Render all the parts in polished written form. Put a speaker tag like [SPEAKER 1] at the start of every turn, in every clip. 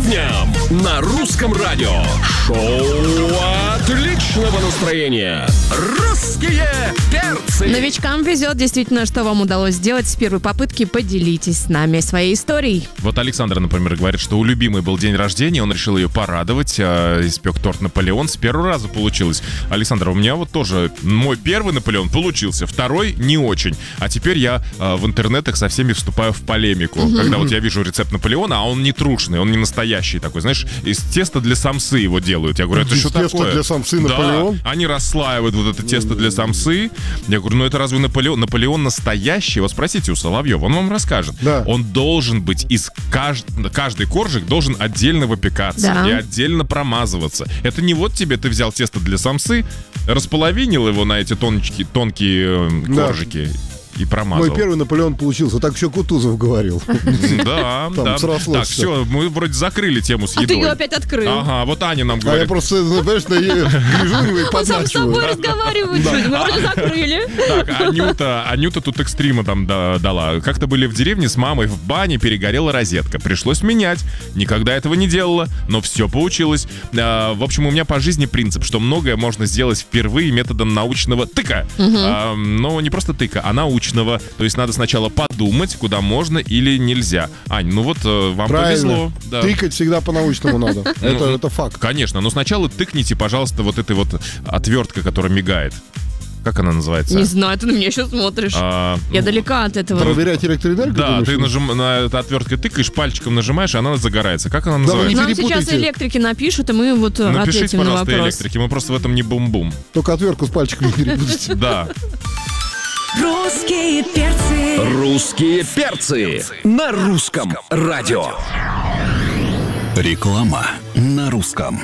[SPEAKER 1] будням на русском радио. Шоу отличного настроения. Русские перцы.
[SPEAKER 2] Новичкам везет действительно, что вам удалось сделать с первой попытки. Поделитесь с нами своей историей.
[SPEAKER 3] Вот Александр, например, говорит, что у любимой был день рождения, он решил ее порадовать, испек торт «Наполеон», с первого раза получилось. Александр, у меня вот тоже мой первый «Наполеон» получился, второй не очень. А теперь я в интернетах со всеми вступаю в полемику. Когда вот я вижу рецепт «Наполеона», а он не трушный, он не настоящий такой, знаешь, из теста для самсы его делают. Я говорю, это что такое?
[SPEAKER 4] Тесто для самсы «Наполеон»?
[SPEAKER 3] Да, они расслаивают вот это тесто для самсы. Я говорю, ну это разве Наполеон? Наполеон настоящий? Вот спросите у Соловьева, он вам расскажет.
[SPEAKER 4] Да.
[SPEAKER 3] Он должен быть из каждый коржик должен отдельно выпекаться и отдельно промазываться. Это не вот тебе ты взял тесто для самсы, располовинил его на эти тонкие коржики и промазал.
[SPEAKER 4] Мой первый «Наполеон» получился, так еще Кутузов говорил.
[SPEAKER 3] Да, да. Так, все, мы вроде закрыли тему с едой.
[SPEAKER 2] А ты ее опять открыл.
[SPEAKER 3] Ага, вот Аня нам
[SPEAKER 4] А
[SPEAKER 3] говорит.
[SPEAKER 4] я просто, знаешь, гляжу на него и
[SPEAKER 2] Он сам с собой
[SPEAKER 4] подначиваю.
[SPEAKER 2] разговаривает. Мы вроде закрыли.
[SPEAKER 3] Так, Анюта тут экстрима там дала. Как-то были в деревне с мамой в бане, перегорела розетка. Пришлось менять. Никогда этого не делала, но все получилось. В общем, у меня по жизни принцип, что многое можно сделать впервые методом научного тыка. Но не просто тыка, а научного. То есть надо сначала подумать, куда можно или нельзя. Ань, ну вот вам повезло. Да.
[SPEAKER 4] Тыкать всегда по-научному надо. Это факт.
[SPEAKER 3] Конечно, но сначала тыкните, пожалуйста, вот этой вот отверткой, которая мигает. Как она называется?
[SPEAKER 2] Не знаю, ты на меня сейчас смотришь. Я далека от этого.
[SPEAKER 4] Проверять электроэнергию?
[SPEAKER 3] Да, ты на этой отверткой тыкаешь, пальчиком нажимаешь, и она загорается. Как она называется?
[SPEAKER 2] Нам сейчас электрики напишут, и мы вот
[SPEAKER 3] Напишите,
[SPEAKER 2] ответим на
[SPEAKER 3] пожалуйста,
[SPEAKER 2] вопрос.
[SPEAKER 3] электрики. Мы просто в этом не бум-бум.
[SPEAKER 4] Только отвертку с пальчиком не перепутайте.
[SPEAKER 3] Да.
[SPEAKER 5] Русские перцы.
[SPEAKER 1] Русские перцы на русском радио.
[SPEAKER 6] Реклама на русском.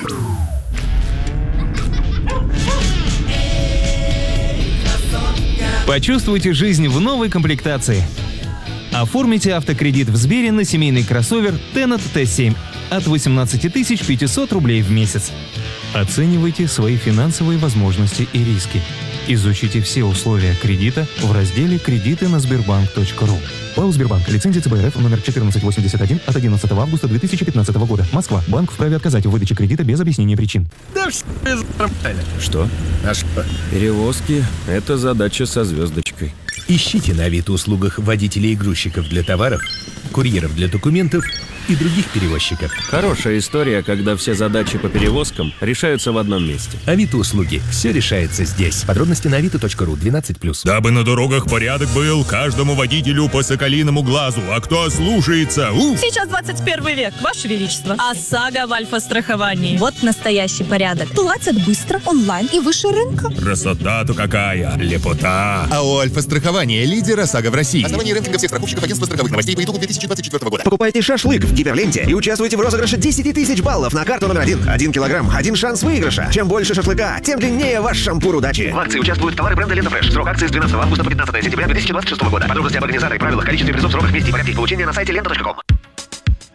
[SPEAKER 7] Почувствуйте жизнь в новой комплектации. Оформите автокредит в Сбере на семейный кроссовер Tennet T7 от 18 500 рублей в месяц. Оценивайте свои финансовые возможности и риски. Изучите все условия кредита в разделе «Кредиты на Сбербанк.ру». ПАО «Сбербанк». Лицензия ЦБРФ номер 1481 от 11 августа 2015 года. Москва. Банк вправе отказать в выдаче кредита без объяснения причин.
[SPEAKER 8] Что? А что? Перевозки – это задача со звездочкой.
[SPEAKER 9] Ищите на Авито-услугах водителей и грузчиков для товаров, курьеров для документов и других перевозчиков.
[SPEAKER 8] Хорошая история, когда все задачи по перевозкам решаются в одном месте.
[SPEAKER 9] Авито-услуги. Все решается здесь. Подробности на avito.ru 12+.
[SPEAKER 10] Дабы на дорогах порядок был, каждому водителю по соколиному глазу. А кто ослушается?
[SPEAKER 5] Сейчас 21 век, Ваше Величество. ОСАГО в альфа-страховании. Вот настоящий порядок. Платят быстро, онлайн и выше рынка.
[SPEAKER 10] Красота-то какая! Лепота!
[SPEAKER 11] АО «Альфа-страхование» — лидер ОСАГО в России. Основание рейтинга всех страховщиков агентства страховых новостей по итогу 2024 года.
[SPEAKER 12] Покупайте шашлык в Гиперленте и участвуйте в розыгрыше 10 тысяч баллов на карту номер 1. 1 килограмм, 1 шанс выигрыша. Чем больше шашлыка, тем длиннее ваш шампур удачи. В акции участвуют товары бренда Лента Фреш. Срок акции с 12 августа по 15 сентября 2026 года. Подробности об организаторе, правилах, количестве призов, сроках, месте и порядке получения на сайте lenta.com.